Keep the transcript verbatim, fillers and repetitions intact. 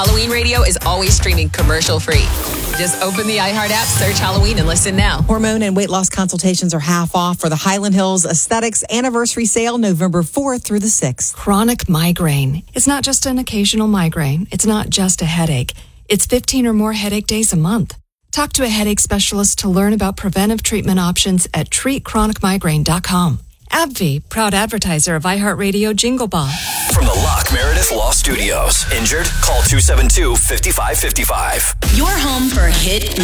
Halloween Radio is always streaming commercial-free. Just open the iHeart app, search Halloween, and listen now. Hormone and weight loss consultations are half off for the Highland Hills Aesthetics Anniversary Sale November fourth through the sixth. Chronic migraine. It's not just an occasional migraine. It's not just a headache. It's fifteen or more headache days a month. Talk to a headache specialist to learn about preventive treatment options at treat chronic migraine dot com. AbbVie, proud advertiser of iHeartRadio Jingle Ball. From the Lock Meredith Law Studios. Injured? Call two seven two, five five five five. Your home for hit